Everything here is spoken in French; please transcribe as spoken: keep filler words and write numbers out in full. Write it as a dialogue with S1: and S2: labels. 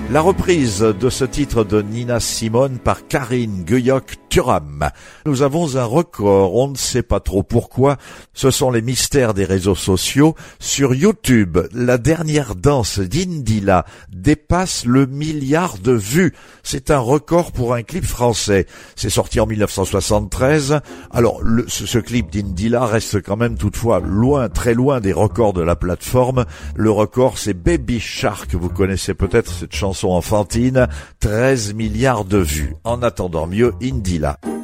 S1: La reprise de ce titre de Nina Simone par Karine Guyoc-Thuram. Nous avons un record, on ne sait pas trop pourquoi, ce sont les mystères des réseaux sociaux. Sur YouTube, la dernière danse d'Indila dépasse le milliard de vues. C'est un record pour un clip français. C'est sorti en mille neuf cent soixante-treize. Alors, le, ce, ce clip d'Indila reste quand même toutefois loin, très loin des records de la plateforme. Le record, c'est Baby Shark. Vous connaissez peut-être cette chanson enfantine, treize milliards de vues. En attendant mieux, Indila.